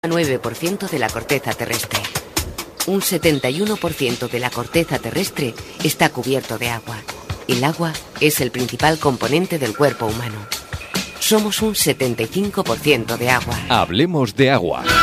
9% de la corteza terrestre. Un 71% de la corteza terrestre está cubierto de agua. El agua es el principal componente del cuerpo humano. Somos un 75% de agua. Hablemos de agua.